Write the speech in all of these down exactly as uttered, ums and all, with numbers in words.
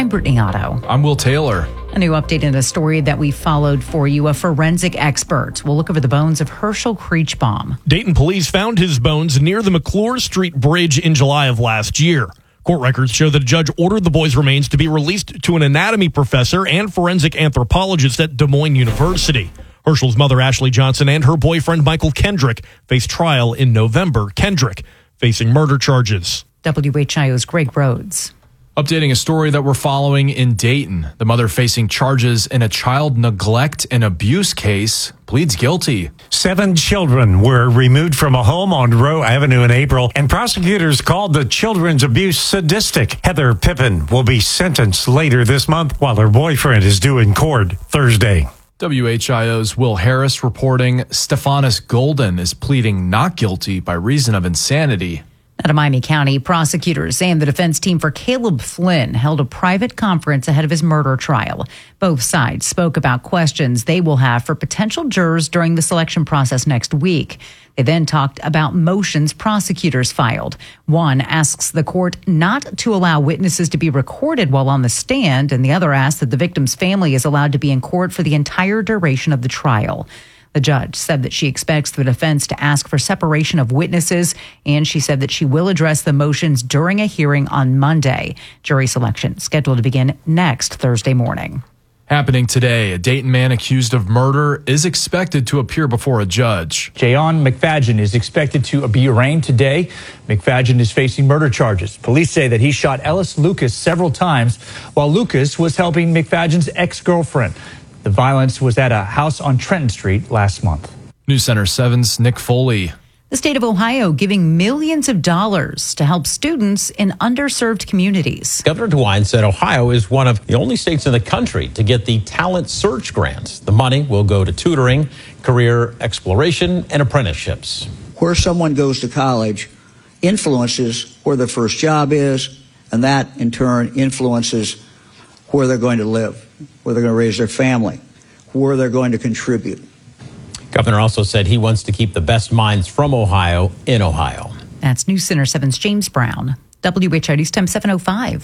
I'm Brittany Otto. I'm Will Taylor. A new update in a story that we followed for you. A forensic expert will look over the bones of Herschel Kreechbaum. Dayton police found his bones near the McClure Street Bridge in July of last year. Court records show that a judge ordered the boy's remains to be released to an anatomy professor and forensic anthropologist at Des Moines University. Herschel's mother, Ashley Johnson, and her boyfriend, Michael Kendrick, face trial in November. Kendrick facing murder charges. W H I O's Greg Rhodes. Updating a story that we're following in Dayton. The mother facing charges in a child neglect and abuse case pleads guilty. Seven children were removed from a home on Rowe Avenue in April, and prosecutors called the children's abuse sadistic. Heather Pippin will be sentenced later this month, while her boyfriend is due in court Thursday. W H I O's Will Harris reporting Stephanus Golden is pleading not guilty by reason of insanity. Out of Miami County, prosecutors and the defense team for Caleb Flynn held a private conference ahead of his murder trial. Both sides spoke about questions they will have for potential jurors during the selection process next week. They then talked about motions prosecutors filed. One asks the court not to allow witnesses to be recorded while on the stand, and the other asks that the victim's family is allowed to be in court for the entire duration of the trial. The judge said that she expects the defense to ask for separation of witnesses, and she said that she will address the motions during a hearing on Monday. Jury selection scheduled to begin next Thursday morning. Happening today, a Dayton man accused of murder is expected to appear before a judge. Jayon McFadgen is expected to be arraigned today. McFadgen is facing murder charges. Police say that he shot Ellis Lucas several times while Lucas was helping McFadgen's ex-girlfriend. The violence was at a house on Trenton Street last month. News Center seven's Nick Foley. The state of Ohio giving millions of dollars to help students in underserved communities. Governor DeWine said Ohio is one of the only states in the country to get the Talent Search Grant. The money will go to tutoring, career exploration, and apprenticeships. Where someone goes to college influences where their first job is, and that in turn influences where they're going to live, where they're going to raise their family, where they're going to contribute. Governor also said he wants to keep the best minds from Ohio in Ohio. That's News Center seven's James Brown. W H I O News Time seven oh five.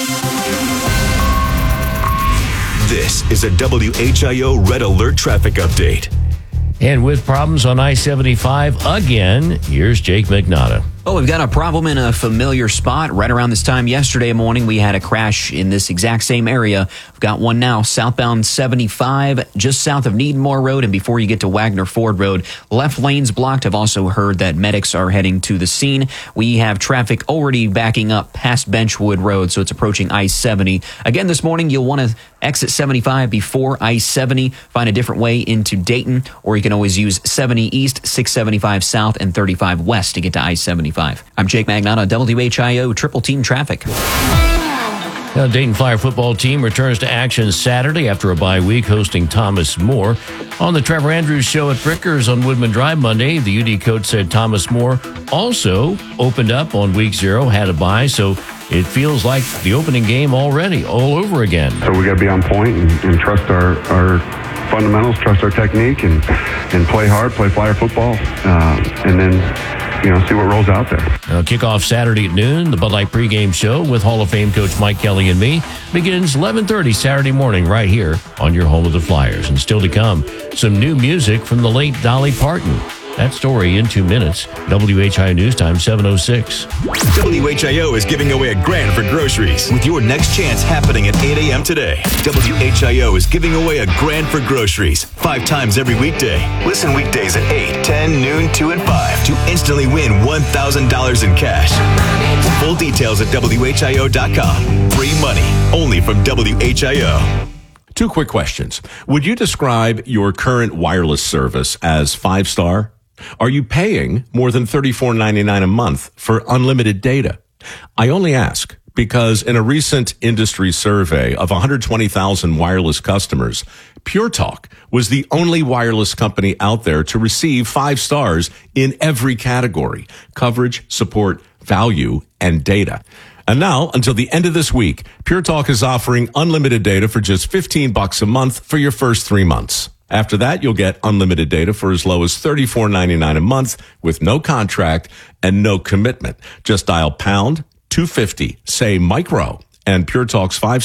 This is a W H I O Red Alert traffic update. And with problems on I seventy-five again, here's Jake McNaughton. Oh, we've got a problem in a familiar spot. Right around this time yesterday morning, we had a crash in this exact same area. We've got one now, southbound seventy-five, just south of Needmore Road, and before you get to Wagner Ford Road, left lanes blocked. I've also heard that medics are heading to the scene. We have traffic already backing up past Benchwood Road, so it's approaching I seventy. Again, this morning, you'll want to exit seventy-five before I seventy, find a different way into Dayton, or you can always use seventy East, six seventy-five South, and thirty-five West to get to I seventy-five. I'm Jake Magnotta, W H I O Triple Team Traffic. The Dayton Flyer football team returns to action Saturday after a bye week, hosting Thomas More. On the Trevor Andrews Show at Frickers on Woodman Drive Monday, the U D coach said Thomas More also opened up on week zero, had a bye, so it feels like the opening game already, all over again. So we got to be on point and, and trust our, our fundamentals, trust our technique, and, and play hard, play Flyer football, uh, and then you know, see what rolls out there. Uh, kickoff Saturday at noon. The Bud Light pregame show with Hall of Fame coach Mike Kelly and me begins eleven thirty Saturday morning right here on your home of the Flyers. And still to come, some new music from the late Dolly Parton. That story in two minutes. W H I O News Time seven oh six. W H I O is giving away a grand for groceries with your next chance happening at eight a.m. today. W H I O is giving away a grand for groceries five times every weekday. Listen weekdays at eight, ten, noon, two, and five to instantly win one thousand dollars in cash. Full details at W H I O dot com. Free money only from W H I O. Two quick questions. Would you describe your current wireless service as five-star? Are you paying more than thirty-four ninety-nine a month for unlimited data? I only ask because in a recent industry survey of one hundred twenty thousand wireless customers, Pure Talk was the only wireless company out there to receive five stars in every category: coverage, support, value, and data. And now, until the end of this week, Pure Talk is offering unlimited data for just fifteen bucks a month for your first three months. After that, you'll get unlimited data for as low as thirty-four ninety-nine a month with no contract and no commitment. Just dial pound two fifty, say micro, and Pure Talk's five